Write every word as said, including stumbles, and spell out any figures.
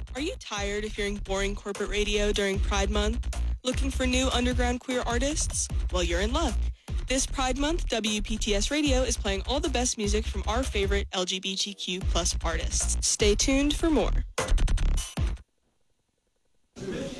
Are you tired of hearing boring corporate radio during Pride Month? Looking for new underground queer artists? Well, you're in luck. This Pride Month, W P T S Radio is playing all the best music from our favorite L G B T Q plus artists. Stay tuned for more.